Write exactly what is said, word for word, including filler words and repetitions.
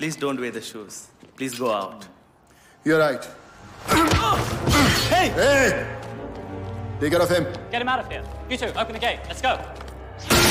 Please don't wear the shoes. Please go out. You're right. Hey! Hey! Take care of him. Get him out of here. You two, open the gate. Let's go.